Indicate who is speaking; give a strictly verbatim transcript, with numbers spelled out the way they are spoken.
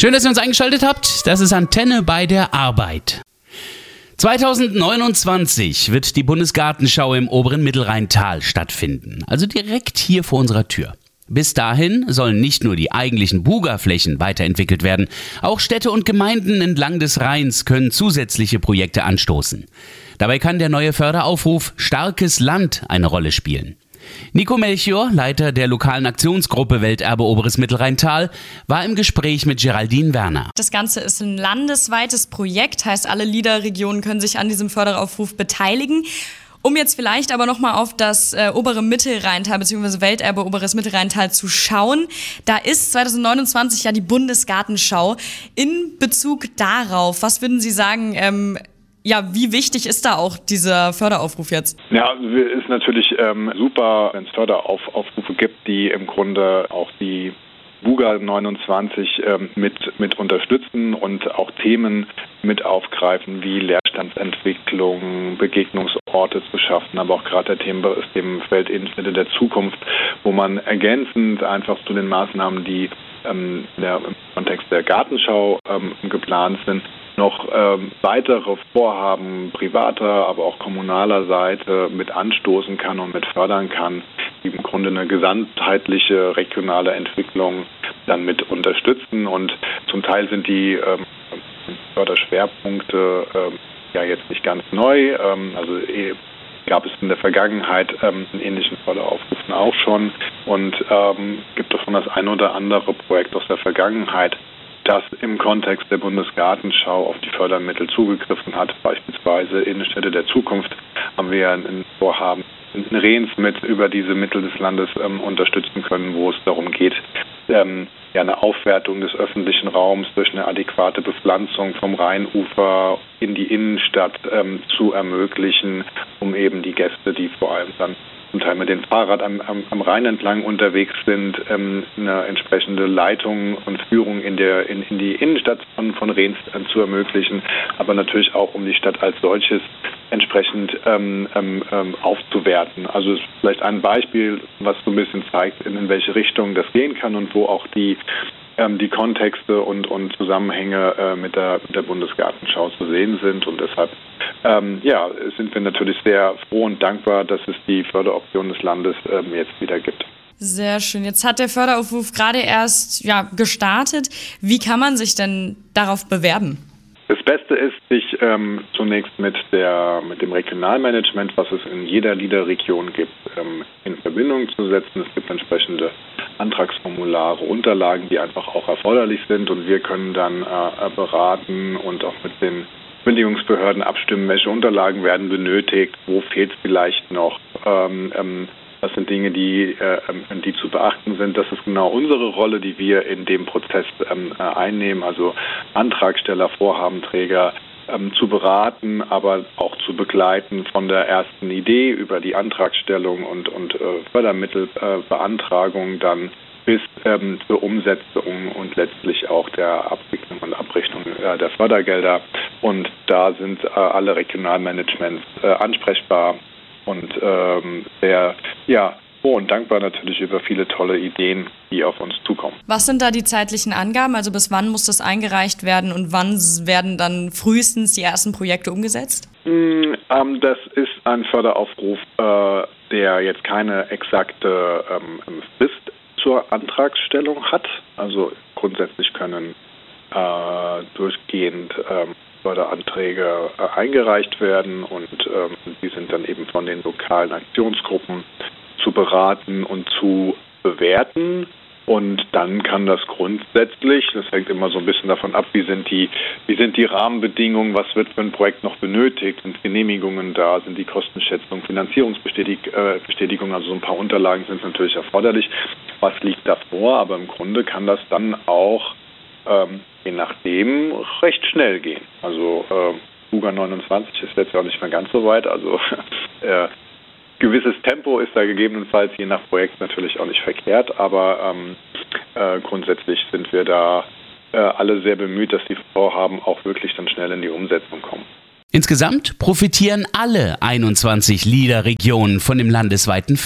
Speaker 1: Schön, dass ihr uns eingeschaltet habt. Das ist Antenne bei der Arbeit. zweitausendneunundzwanzig wird die Bundesgartenschau im oberen Mittelrheintal stattfinden, also direkt hier vor unserer Tür. Bis dahin sollen nicht nur die eigentlichen Buga-Flächen weiterentwickelt werden, auch Städte und Gemeinden entlang des Rheins können zusätzliche Projekte anstoßen. Dabei kann der neue Förderaufruf Starkes Land eine Rolle spielen. Nico Melchior, Leiter der lokalen Aktionsgruppe Welterbe Oberes Mittelrheintal, war im Gespräch mit Geraldine Werner.
Speaker 2: Das Ganze ist ein landesweites Projekt, heißt, alle Liederregionen können sich an diesem Förderaufruf beteiligen. Um jetzt vielleicht aber nochmal auf das äh, obere Mittelrheintal bzw. Welterbe Oberes Mittelrheintal zu schauen. Da ist zweitausendneunundzwanzig ja die Bundesgartenschau. In Bezug darauf, was würden Sie sagen, ähm, ja, wie wichtig ist da auch dieser Förderaufruf jetzt?
Speaker 3: Ja, es ist natürlich ähm, super, wenn es Förderaufrufe gibt, die im Grunde auch die Buga neunundzwanzig ähm, mit, mit unterstützen und auch Themen mit aufgreifen, wie Leerstandsentwicklung, Begegnungsorte zu schaffen, aber auch gerade der Themenfeld Innenstädte der Zukunft, wo man ergänzend einfach zu den Maßnahmen, die ähm, der, im Kontext der Gartenschau ähm, geplant sind, noch ähm, weitere Vorhaben privater, aber auch kommunaler Seite mit anstoßen kann und mit fördern kann, die im Grunde eine gesamtheitliche regionale Entwicklung dann mit unterstützen. Und zum Teil sind die ähm, Förderschwerpunkte ähm, ja jetzt nicht ganz neu. Ähm, also eh, gab es in der Vergangenheit ähm, in ähnlichen Förderaufrufen auch schon und ähm, gibt es schon das ein oder andere Projekt aus der Vergangenheit, das im Kontext der Bundesgartenschau auf die Fördermittel zugegriffen hat. Beispielsweise Innenstädte der Zukunft haben wir ein Vorhaben in Rehns mit über diese Mittel des Landes ähm, unterstützen können, wo es darum geht, ähm, ja, eine Aufwertung des öffentlichen Raums durch eine adäquate Bepflanzung vom Rheinufer in die Innenstadt ähm, zu ermöglichen, um eben die Gäste, die vor allem dann zum Teil mit dem Fahrrad am, am, am Rhein entlang unterwegs sind, ähm, eine entsprechende Leitung und Führung in, der, in, in die Innenstadt von, von Rehns äh, zu ermöglichen, aber natürlich auch um die Stadt als solches entsprechend ähm, ähm, aufzuwerten. Also ist vielleicht ein Beispiel, was so ein bisschen zeigt, in, in welche Richtung das gehen kann und wo auch die ähm, die Kontexte und, und Zusammenhänge äh, mit der, mit der Bundesgartenschau zu sehen sind. Und deshalb ähm, ja, sind wir natürlich sehr froh und dankbar, dass es die Förderoption des Landes ähm, jetzt wieder gibt.
Speaker 2: Sehr schön. Jetzt hat der Förderaufruf gerade erst ja, gestartet. Wie kann man sich denn darauf bewerben?
Speaker 3: Das Beste ist, sich ähm, zunächst mit der mit dem Regionalmanagement, was es in jeder Liederregion gibt, ähm, in Verbindung zu setzen. Es gibt entsprechende Antragsformulare, Unterlagen, die einfach auch erforderlich sind, und wir können dann äh, beraten und auch mit den Bündigungsbehörden abstimmen, welche Unterlagen werden benötigt, wo fehlt es vielleicht noch. Ähm, ähm, Das sind Dinge, die, äh, die zu beachten sind. Das ist genau unsere Rolle, die wir in dem Prozess ähm, einnehmen, also Antragsteller, Vorhabenträger ähm, zu beraten, aber auch zu begleiten von der ersten Idee über die Antragstellung und, und äh, Fördermittelbeantragung äh, dann bis ähm, zur Umsetzung und letztlich auch der Abwicklung und Abrechnung äh, der Fördergelder. Und da sind äh, alle Regionalmanagements äh, ansprechbar und ähm, sehr ja, froh und dankbar natürlich über viele tolle Ideen, die auf uns zukommen.
Speaker 2: Was sind da die zeitlichen Angaben? Also bis wann muss das eingereicht werden und wann werden dann frühestens die ersten Projekte umgesetzt?
Speaker 3: Mm, ähm, das ist ein Förderaufruf, äh, der jetzt keine exakte ähm, Frist zur Antragstellung hat. Also grundsätzlich können äh, durchgehend ähm, Förderanträge äh, eingereicht werden und ähm, die sind dann eben von den lokalen Aktionsgruppen zu beraten und zu bewerten. Und dann kann das grundsätzlich, das hängt immer so ein bisschen davon ab, wie sind die, wie sind die Rahmenbedingungen, was wird für ein Projekt noch benötigt, sind Genehmigungen da, sind die Kostenschätzungen, Finanzierungsbestätigungen, also so ein paar Unterlagen sind natürlich erforderlich. Was liegt da vor? Aber im Grunde kann das dann auch ähm, je nachdem recht schnell gehen. Also äh, Buga neunundzwanzig ist jetzt ja auch nicht mehr ganz so weit, also äh, gewisses Tempo ist da gegebenenfalls je nach Projekt natürlich auch nicht verkehrt, aber ähm, äh, grundsätzlich sind wir da äh, alle sehr bemüht, dass die Vorhaben auch wirklich dann schnell in die Umsetzung kommen.
Speaker 1: Insgesamt profitieren alle einundzwanzig Liederregionen von dem landesweiten